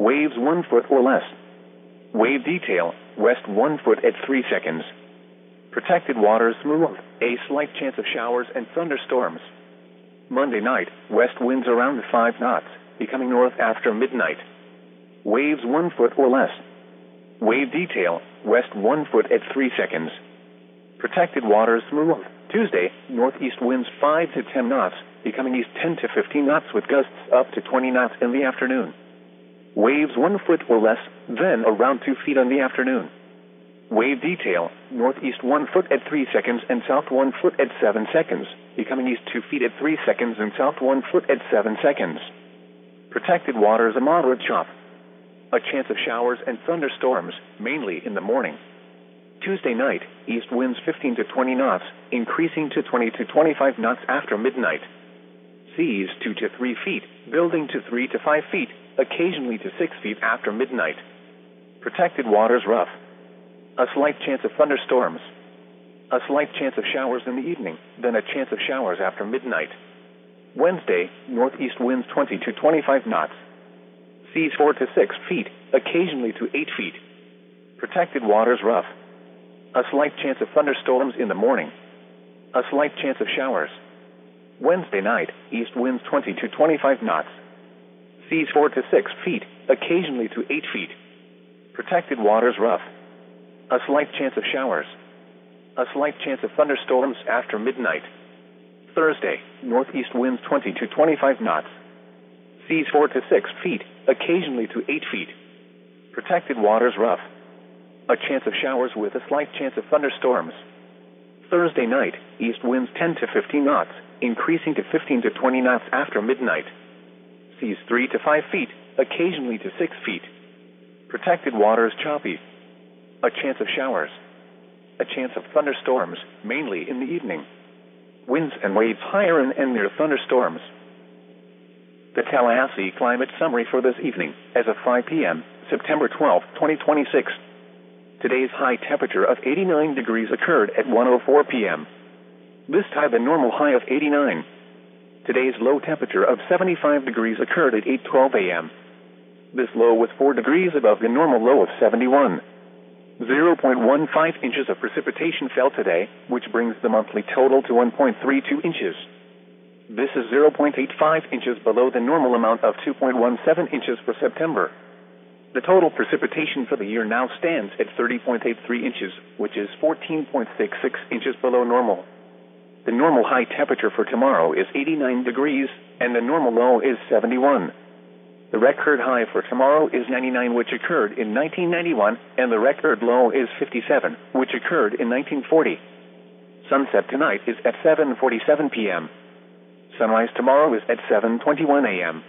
waves 1 foot or less. Wave detail, west 1 foot at 3 seconds. Protected waters smooth, a slight chance of showers and thunderstorms. Monday night, west winds around 5 knots, becoming north after midnight. Waves 1 foot or less. Wave detail, west 1 foot at 3 seconds. Protected waters smooth. Tuesday, northeast winds 5 to 10 knots, becoming east 10 to 15 knots with gusts up to 20 knots in the afternoon. Waves 1 foot or less, then around 2 feet in the afternoon. Wave detail, northeast 1 foot at 3 seconds and south 1 foot at 7 seconds, becoming east 2 feet at 3 seconds and south 1 foot at 7 seconds. Protected waters a moderate chop. A chance of showers and thunderstorms, mainly in the morning. Tuesday night, east winds 15 to 20 knots, increasing to 20 to 25 knots after midnight. Seas 2 to 3 feet, building to 3 to 5 feet, occasionally to 6 feet after midnight. Protected waters rough. A slight chance of thunderstorms. A slight chance of showers in the evening, then a chance of showers after midnight. Wednesday, northeast winds 20 to 25 knots. Seas 4 to 6 feet, occasionally to 8 feet. Protected waters rough. A slight chance of thunderstorms in the morning. A slight chance of showers. Wednesday night, east winds 20 to 25 knots. Seas 4 to 6 feet, occasionally to 8 feet. Protected waters rough. A slight chance of showers. A slight chance of thunderstorms after midnight. Thursday, northeast winds 20 to 25 knots. Seas 4 to 6 feet, occasionally to 8 feet. Protected waters rough. A chance of showers with a slight chance of thunderstorms. Thursday night, east winds 10 to 15 knots, increasing to 15 to 20 knots after midnight. Seas 3 to 5 feet, occasionally to 6 feet. Protected waters choppy. A chance of showers. A chance of thunderstorms, mainly in the evening. Winds and waves higher and near thunderstorms. The Tallahassee Climate Summary for this evening, as of 5 p.m., September 12, 2026. Today's high temperature of 89 degrees occurred at 1:04 p.m. This time the normal high of 89. Today's low temperature of 75 degrees occurred at 8:12 a.m. This low was 4 degrees above the normal low of 71. 0.15 inches of precipitation fell today, which brings the monthly total to 1.32 inches. This is 0.85 inches below the normal amount of 2.17 inches for September. The total precipitation for the year now stands at 30.83 inches, which is 14.66 inches below normal. The normal high temperature for tomorrow is 89 degrees, and the normal low is 71. The record high for tomorrow is 99, which occurred in 1991, and the record low is 57, which occurred in 1940. Sunset tonight is at 7:47 p.m. Sunrise tomorrow is at 7:21 a.m.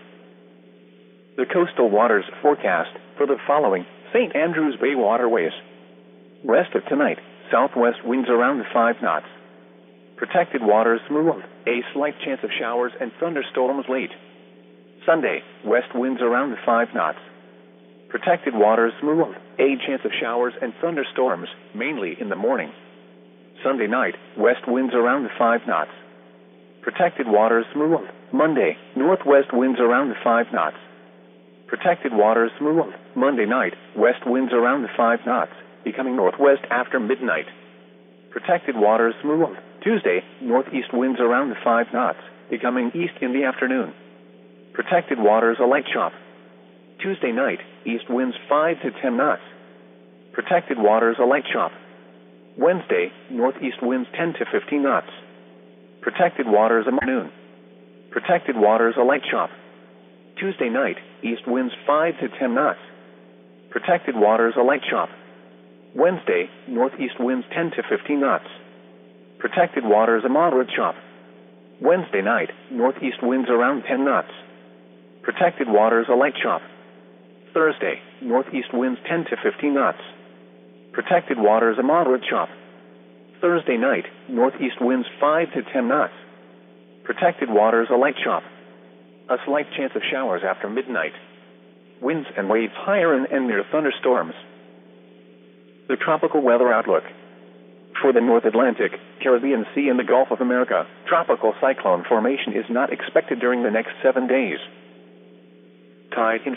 The coastal waters forecast for the following St. Andrews Bay waterways. Rest of tonight, southwest winds around 5 knots. Protected waters smooth, a slight chance of showers and thunderstorms late. Sunday, west winds around 5 knots. Protected waters smooth, a chance of showers and thunderstorms, mainly in the morning. Sunday night, west winds around 5 knots. Protected waters smooth. Monday, northwest winds around 5 knots. Protected waters smooth. Monday night, west winds around 5 knots, becoming northwest after midnight. Protected waters smooth. Tuesday, northeast winds around 5 knots, becoming east in the afternoon. Protected waters a light chop. Tuesday night, east winds 5 to 10 knots. Protected waters a light chop. Wednesday, northeast winds 10 to 15 knots. Protected waters a noon. Protected waters a light chop. Tuesday night, east winds 5 to 10 knots. Protected waters a light chop. Wednesday, northeast winds 10 to 15 knots. Protected waters a moderate chop. Wednesday night, northeast winds around 10 knots. Protected waters a light chop. Thursday, northeast winds 10 to 15 knots. Protected waters a moderate chop. Thursday night, northeast winds 5 to 10 knots. Protected waters a light chop. A slight chance of showers after midnight. Winds and waves higher and near thunderstorms. The tropical weather outlook. For the North Atlantic, Caribbean Sea, and the Gulf of America, tropical cyclone formation is not expected during the next 7 days. Tide